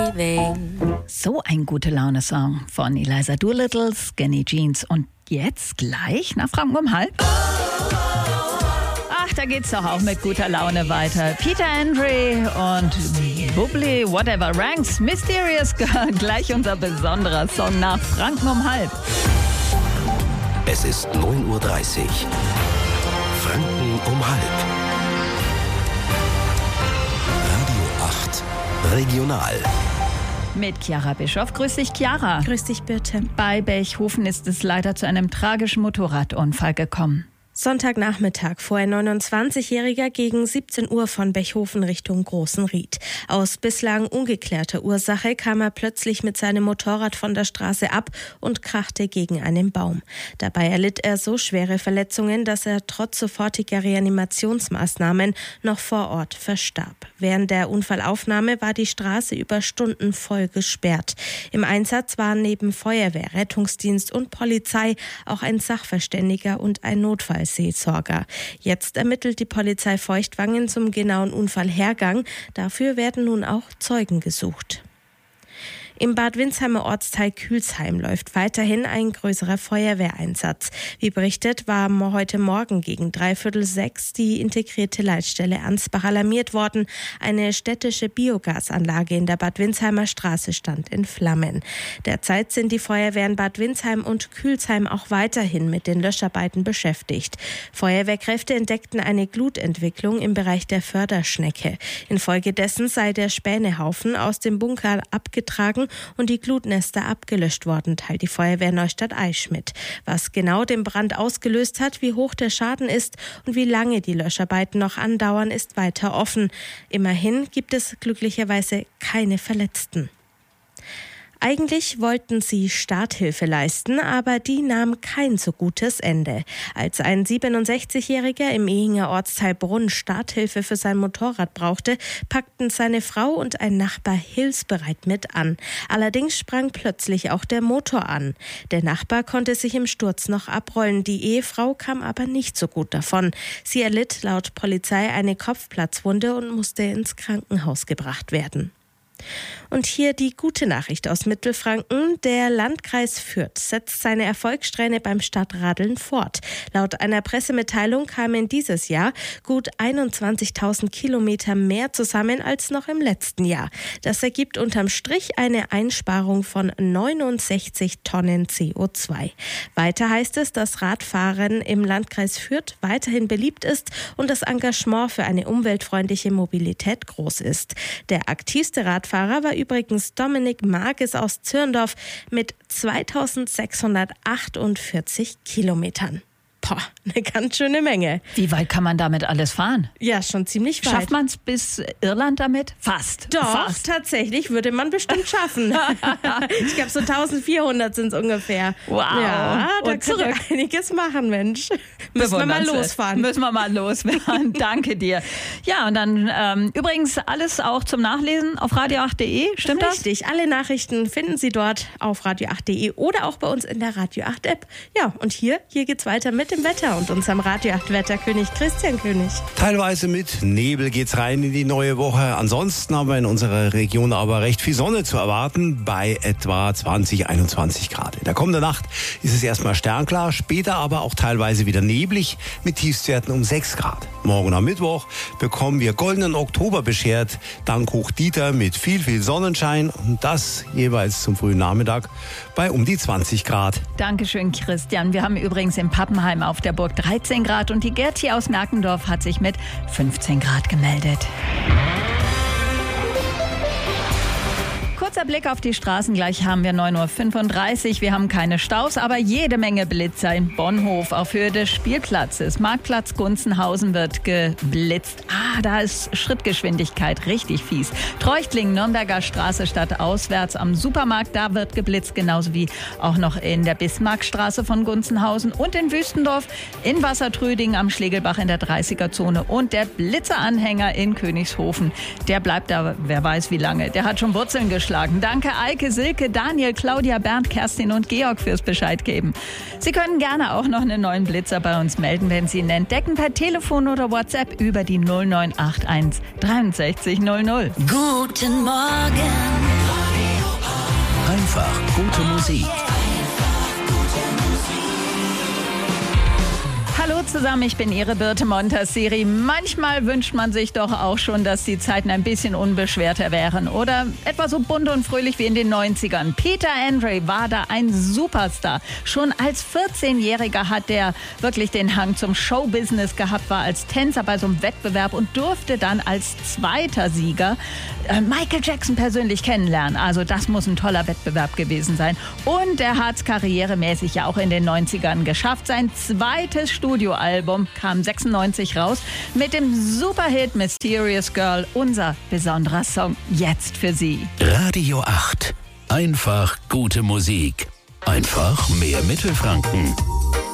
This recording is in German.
leaving. So ein Gute-Laune-Song von Eliza Doolittle, Skinny Jeans. Und jetzt gleich nach Franken um halb. Ach, da geht's doch auch mit guter Laune weiter. Peter Andre und Bubbly Whatever Ranks, Mysterious Girl. Gleich unser besonderer Song nach Franken um halb. Es ist 9:30 Uhr. Franken um halb. Radio 8 Regional. Mit Chiara Bischoff. Grüß dich, Chiara. Grüß dich, Birte. Bei Bechhofen ist es leider zu einem tragischen Motorradunfall gekommen. Sonntagnachmittag fuhr ein 29-Jähriger gegen 17 Uhr von Bechhofen Richtung Großenried. Aus bislang ungeklärter Ursache kam er plötzlich mit seinem Motorrad von der Straße ab und krachte gegen einen Baum. Dabei erlitt er so schwere Verletzungen, dass er trotz sofortiger Reanimationsmaßnahmen noch vor Ort verstarb. Während der Unfallaufnahme war die Straße über Stunden voll gesperrt. Im Einsatz waren neben Feuerwehr, Rettungsdienst und Polizei auch ein Sachverständiger und ein Notfallseelsorger. Jetzt ermittelt die Polizei Feuchtwangen zum genauen Unfallhergang. Dafür werden nun auch Zeugen gesucht. Im Bad Windsheimer Ortsteil Kühlsheim läuft weiterhin ein größerer Feuerwehreinsatz. Wie berichtet, war heute Morgen gegen 5:45 die integrierte Leitstelle Ansbach alarmiert worden. Eine städtische Biogasanlage in der Bad Windsheimer Straße stand in Flammen. Derzeit sind die Feuerwehren Bad Windsheim und Kühlsheim auch weiterhin mit den Löscharbeiten beschäftigt. Feuerwehrkräfte entdeckten eine Glutentwicklung im Bereich der Förderschnecke. Infolgedessen sei der Spänehaufen aus dem Bunker abgetragen und die Glutnester abgelöscht worden, teilt die Feuerwehr Neustadt-Aisch mit. Was genau den Brand ausgelöst hat, wie hoch der Schaden ist und wie lange die Löscharbeiten noch andauern, ist weiter offen. Immerhin gibt es glücklicherweise keine Verletzten. Eigentlich wollten sie Starthilfe leisten, aber die nahm kein so gutes Ende. Als ein 67-Jähriger im Ehinger Ortsteil Brunn Starthilfe für sein Motorrad brauchte, packten seine Frau und ein Nachbar hilfsbereit mit an. Allerdings sprang plötzlich auch der Motor an. Der Nachbar konnte sich im Sturz noch abrollen, die Ehefrau kam aber nicht so gut davon. Sie erlitt laut Polizei eine Kopfplatzwunde und musste ins Krankenhaus gebracht werden. Und hier die gute Nachricht aus Mittelfranken. Der Landkreis Fürth setzt seine Erfolgssträhne beim Stadtradeln fort. Laut einer Pressemitteilung kamen dieses Jahr gut 21.000 Kilometer mehr zusammen als noch im letzten Jahr. Das ergibt unterm Strich eine Einsparung von 69 Tonnen CO2. Weiter heißt es, dass Radfahren im Landkreis Fürth weiterhin beliebt ist und das Engagement für eine umweltfreundliche Mobilität groß ist. Der aktivste Radfahrer war übrigens Dominik Marges aus Zürndorf mit 2648 Kilometern. Boah, eine ganz schöne Menge. Wie weit kann man damit alles fahren? Ja, schon ziemlich weit. Schafft man es bis Irland damit? Fast. Doch, Fast. Tatsächlich würde man bestimmt schaffen. Ich glaube, so 1400 sind es ungefähr. Wow. Ja, da und könnt ihr zurück. einiges machen, Mensch. Müssen wir mal losfahren. Müssen wir mal losfahren. Danke dir. Ja, und dann übrigens alles auch zum Nachlesen auf radio8.de. Stimmt das? Richtig. Alle Nachrichten finden Sie dort auf radio8.de oder auch bei uns in der Radio 8 App. Ja, und hier geht's weiter mit dem Wetter und unserem Radio 8 Wetterkönig Christian König. Teilweise mit Nebel geht's rein in die neue Woche. Ansonsten haben wir in unserer Region aber recht viel Sonne zu erwarten bei etwa 20, 21 Grad. In der kommenden Nacht ist es erstmal sternklar, später aber auch teilweise wieder neblig mit Tiefstwerten um 6 Grad. Morgen am Mittwoch bekommen wir goldenen Oktober beschert, dank Hochdieter mit viel Sonnenschein und das jeweils zum frühen Nachmittag bei um die 20 Grad. Dankeschön, Christian. Wir haben übrigens in Pappenheim auf der Burg 13 Grad und die Gerti aus Merkendorf hat sich mit 15 Grad gemeldet. Kurzer Blick auf die Straßen, gleich haben wir 9:35 Uhr. Wir haben keine Staus, aber jede Menge Blitzer in Bonhof auf Höhe des Spielplatzes. Marktplatz Gunzenhausen wird geblitzt. Da ist Schrittgeschwindigkeit richtig fies. Treuchtlingen, Nürnberger Straße stadtauswärts am Supermarkt, da wird geblitzt, genauso wie auch noch in der Bismarckstraße von Gunzenhausen und in Wüstendorf, in Wassertröding am Schlegelbach in der 30er-Zone und der Blitzeranhänger in Königshofen. Der bleibt da, wer weiß wie lange. Der hat schon Wurzeln geschlagen. Danke Eike, Silke, Daniel, Claudia, Bernd, Kerstin und Georg fürs Bescheid geben. Sie können gerne auch noch einen neuen Blitzer bei uns melden, wenn Sie ihn entdecken, per Telefon oder WhatsApp über die 0981 63 00. Guten Morgen. gute Musik. Hallo zusammen, ich bin Ihre Birte Montasseri. Manchmal wünscht man sich doch auch schon, dass die Zeiten ein bisschen unbeschwerter wären oder etwa so bunt und fröhlich wie in den 90ern. Peter Andre war da ein Superstar. Schon als 14-Jähriger hat er wirklich den Hang zum Showbusiness gehabt, war als Tänzer bei so einem Wettbewerb und durfte dann als zweiter Sieger Michael Jackson persönlich kennenlernen. Also das muss ein toller Wettbewerb gewesen sein. Und er hat es karrieremäßig ja auch in den 90ern geschafft. Sein zweites Studioalbum kam 96 raus mit dem Superhit Mysterious Girl, unser besonderer Song jetzt für Sie. Radio 8. Einfach gute Musik. Einfach mehr Mittelfranken.